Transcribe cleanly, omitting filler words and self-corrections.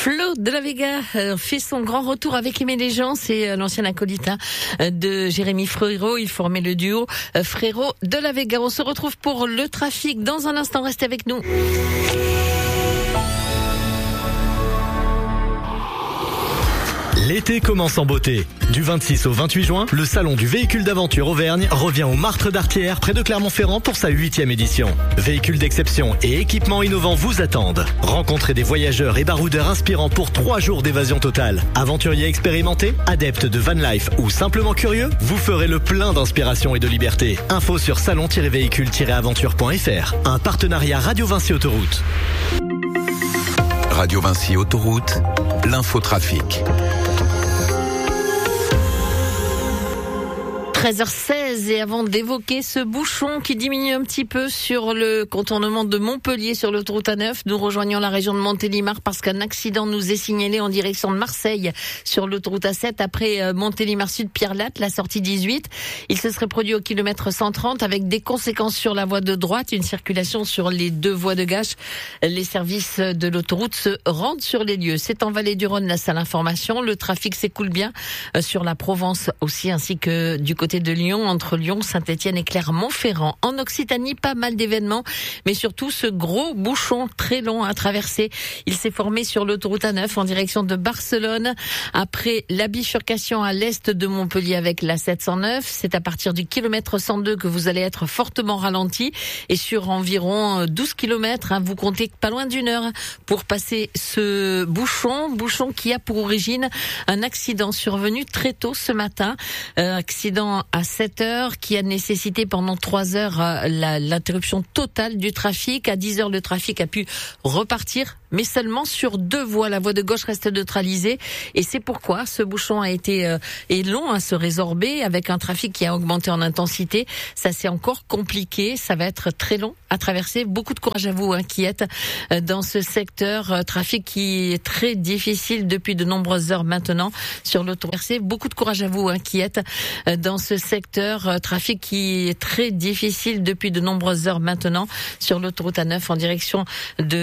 Flo de la Vega fait son grand retour avec Aimé Léjean, c'est l'ancien acolyte de Jérémy Frérot. Il formait le duo Frérot de la Vega. On se retrouve pour le trafic dans un instant. Restez avec nous. L'été commence en beauté. Du 26 au 28 juin, le salon du véhicule d'aventure Auvergne revient au Martre d'Artière, près de Clermont-Ferrand pour sa 8e édition. Véhicules d'exception et équipements innovants vous attendent. Rencontrez des voyageurs et baroudeurs inspirants pour 3 jours d'évasion totale. Aventuriers expérimentés, adeptes de van life ou simplement curieux, vous ferez le plein d'inspiration et de liberté. Info sur salon-véhicule-aventure.fr. Un partenariat Radio Vinci Autoroute. Radio Vinci Autoroute, l'infotrafic. 13h16 et avant d'évoquer ce bouchon qui diminue un petit peu sur le contournement de Montpellier sur l'autoroute A9, nous rejoignons la région de Montélimar parce qu'un accident nous est signalé en direction de Marseille sur l'autoroute A7 après Montélimar Sud Pierre-Latte, la sortie 18. Il se serait produit au kilomètre 130 avec des conséquences sur la voie de droite, une circulation sur les 2 voies de gauche. Les services de l'autoroute se rendent sur les lieux. C'est en Vallée du Rhône la salle information. Le trafic s'écoule bien sur la Provence aussi ainsi que du côté de Lyon, entre Lyon, Saint-Étienne et Clermont-Ferrand. En Occitanie, pas mal d'événements, mais surtout ce gros bouchon très long à traverser. Il s'est formé sur l'autoroute A9 en direction de Barcelone. Après la bifurcation à l'est de Montpellier avec la 709, c'est à partir du kilomètre 102 que vous allez être fortement ralenti. Et sur environ 12 kilomètres, vous comptez pas loin d'1 heure pour passer ce bouchon qui a pour origine un accident survenu très tôt ce matin. Accident à 7 heures qui a nécessité pendant 3 heures l'interruption totale du trafic. À 10 heures, le trafic a pu repartir, mais seulement sur 2 voies. La voie de gauche reste neutralisée et c'est pourquoi ce bouchon est long à se résorber avec un trafic qui a augmenté en intensité. Ça c'est encore compliqué, ça va être très long à traverser. Beaucoup de courage à vous qui êtes dans ce secteur. Trafic qui est très difficile depuis de nombreuses heures maintenant sur l'autoroute. Beaucoup de courage à vous qui êtes dans ce secteur. Trafic qui est très difficile depuis de nombreuses heures maintenant sur l'autoroute A9 en direction de